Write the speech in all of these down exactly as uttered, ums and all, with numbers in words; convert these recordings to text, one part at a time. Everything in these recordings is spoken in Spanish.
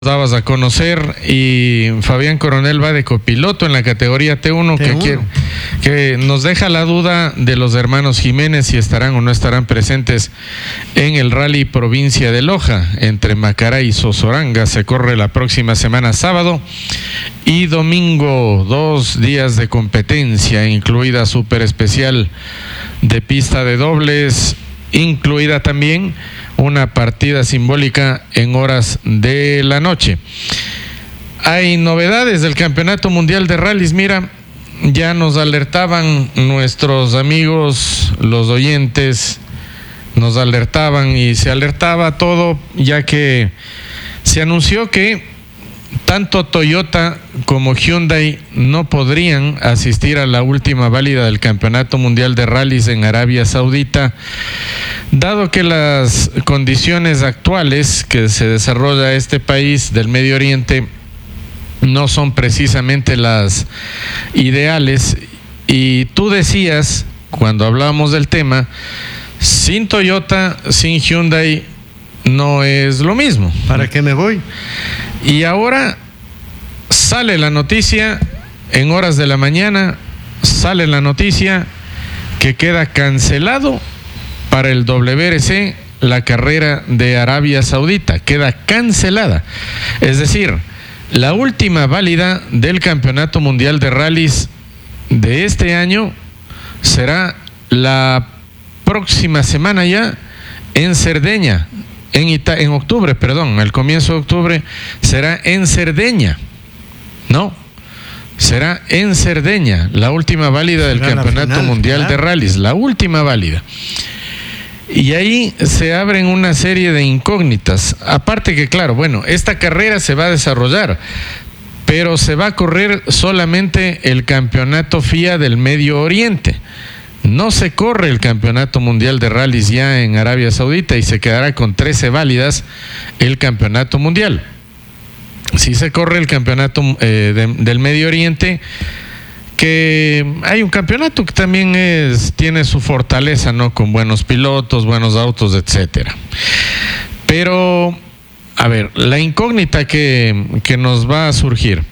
dabas a conocer, y Fabián Coronel va de copiloto en la categoría T uno, que, quiere, que nos deja la duda de los hermanos Jiménez si estarán o no estarán presentes en el Rally Provincia de Loja entre Macará y Sozoranga. Se corre la próxima semana, sábado y domingo, dos días de competencia, incluida súper especial de pista de dobles, incluida también una partida simbólica en horas de la noche. Hay novedades del Campeonato Mundial de Rallys. Mira, ya nos alertaban nuestros amigos, los oyentes, nos alertaban y se alertaba todo, ya que se anunció que tanto Toyota como Hyundai no podrían asistir a la última válida del Campeonato Mundial de Rallys en Arabia Saudita, dado que las condiciones actuales que se desarrolla este país del Medio Oriente no son precisamente las ideales. Y tú decías, cuando hablábamos del tema, sin Toyota, sin Hyundai, no es lo mismo. ¿Para qué me voy? Y ahora sale la noticia, en horas de la mañana, sale la noticia que queda cancelado para el W R C la carrera de Arabia Saudita. Queda cancelada. Es decir, la última válida del Campeonato Mundial de Rallys de este año será la próxima semana ya en Cerdeña. En, Ita- en octubre, perdón, el comienzo de octubre será en Cerdeña, ¿no? Será en Cerdeña, la última válida del Campeonato final, Mundial claro. de Rallys, la última válida. Y ahí se abren una serie de incógnitas. Aparte que, claro, bueno, esta carrera se va a desarrollar, pero se va a correr solamente el Campeonato F I A del Medio Oriente. No se corre el Campeonato Mundial de Rallys ya en Arabia Saudita y se quedará con trece válidas el Campeonato Mundial. Sí se corre el Campeonato eh, de, del Medio Oriente, que hay un campeonato que también es, tiene su fortaleza, ¿no? Con buenos pilotos, buenos autos, etcétera. Pero, a ver, la incógnita que, que nos va a surgir,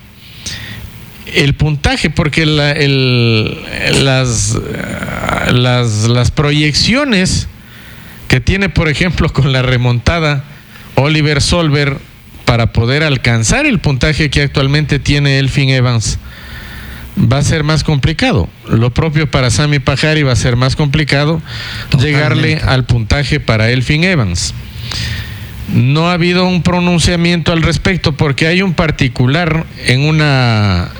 el puntaje, porque la, el, las, las, las proyecciones que tiene, por ejemplo, con la remontada Oliver Solberg para poder alcanzar el puntaje que actualmente tiene Elfyn Evans, va a ser más complicado. Lo propio para Sami Pajari, va a ser más complicado Totalmente. llegarle al puntaje para Elfyn Evans. No ha habido un pronunciamiento al respecto, porque hay un particular en una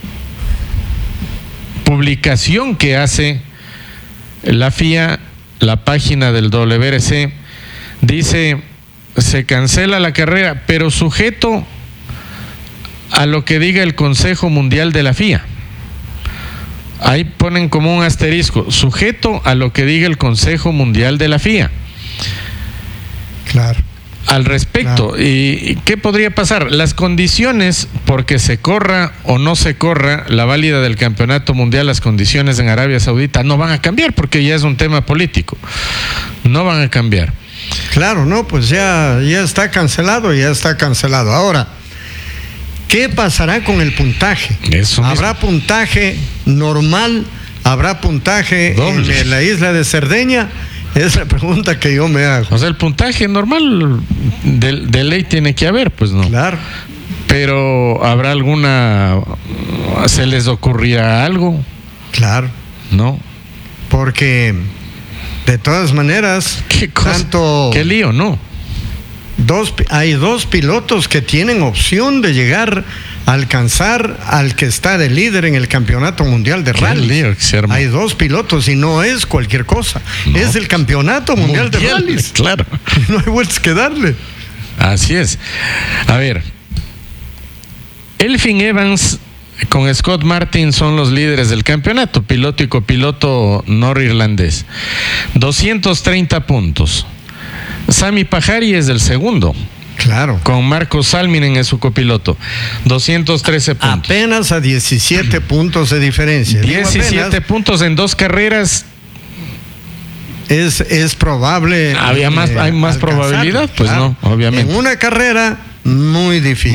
publicación que hace la F I A, la página del W R C, dice: se cancela la carrera, pero sujeto a lo que diga el Consejo Mundial de la F I A. Ahí ponen como un asterisco: sujeto a lo que diga el Consejo Mundial de la F I A. Claro. Al respecto, claro. ¿Y qué podría pasar? Las condiciones, porque se corra o no se corra la válida del Campeonato Mundial, las condiciones en Arabia Saudita no van a cambiar, porque ya es un tema político. No van a cambiar. Claro, no, pues ya, ya está cancelado, ya está cancelado. Ahora, ¿qué pasará con el puntaje? Eso ¿Habrá mismo. puntaje normal? ¿Habrá puntaje Doble. en la isla de Cerdeña? Es la pregunta que yo me hago. O sea, el puntaje normal de, de ley tiene que haber, pues no. Claro. Pero ¿habrá alguna, se les ocurrirá algo? Claro. No. Porque de todas maneras, ¿Qué cosa? tanto qué lío, ¿no? Dos, hay dos pilotos que tienen opción de llegar a alcanzar al que está de líder en el Campeonato Mundial de Rallys. Hay dos pilotos y no es cualquier cosa. No. Es el Campeonato Mundial, mundial de Rallys. Claro. No hay vueltas que darle. Así es. A ver, Elfyn Evans con Scott Martin son los líderes del campeonato, piloto y copiloto norirlandés. doscientos treinta puntos. Sami Pajari es el segundo. Claro. Con Marcos Salminen en su copiloto. doscientos trece puntos. Apenas a diecisiete puntos de diferencia. diecisiete puntos en dos carreras. Es, es probable. Había más, eh, hay más probabilidad, pues claro. No, obviamente. En una carrera Muy difícil.